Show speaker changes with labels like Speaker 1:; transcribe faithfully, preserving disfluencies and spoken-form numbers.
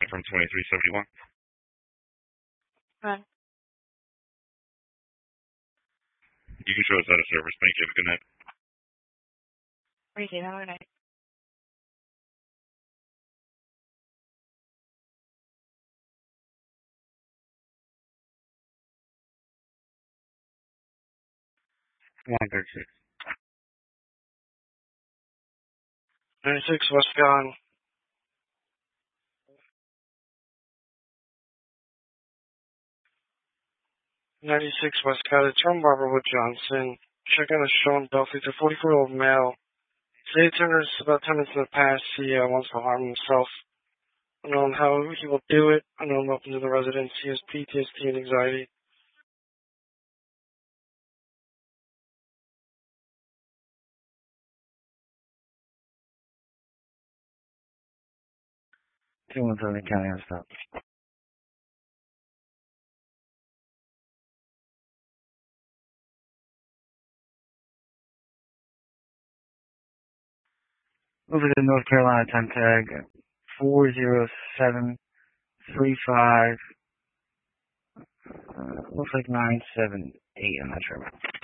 Speaker 1: from twenty-three seventy-one.
Speaker 2: Hi.
Speaker 1: You can show us out of service. Thank you. Have a good night.
Speaker 2: Appreciate it. Have a good night.
Speaker 1: one thirty-six.
Speaker 3: ninety-six West Gone. ninety-six West Gone. It's from Barbara Wood Johnson. Check out a show in Belfast. It's a forty-four-year-old male. Today turns about ten minutes in the past. He uh, wants to harm himself. Unknown how he will do it. Unknown up into the residence. He has P T S D and anxiety.
Speaker 4: two one seven County on stop. Over to North Carolina, time tag four zero seven three five. Uh, looks like nine seven eight. I'm not sure.